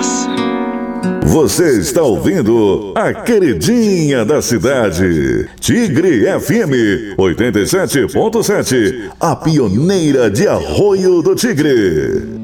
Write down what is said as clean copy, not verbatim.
voz. Você está ouvindo a queridinha da cidade, Tigre FM 87.7, a pioneira de Arroio do Tigre.